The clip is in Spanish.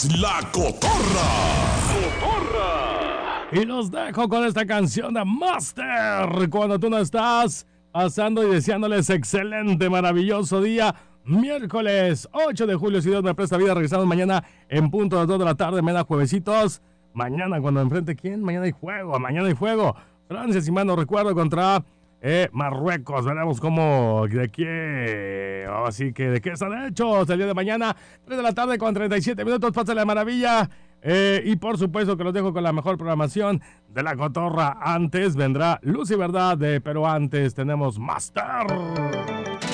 La Cotorra. Y los dejo con esta canción de Master. Cuando tú no estás, pasando y deseándoles excelente, maravilloso día. Miércoles 8 de julio, si Dios me presta vida, regresamos mañana en punto de las 2 de la tarde, mañana juevesitos. Mañana cuando enfrente, ¿quién? Mañana hay juego. Francia, si mal no recuerdo, contra Marruecos. Veremos cómo, de qué, así que de qué están hechos el día de mañana, 3 de la tarde con 37 minutos. Pásale la maravilla. Y por supuesto que los dejo con la mejor programación de La Cotorra. Antes vendrá Luz y Verdad, pero antes tenemos Master.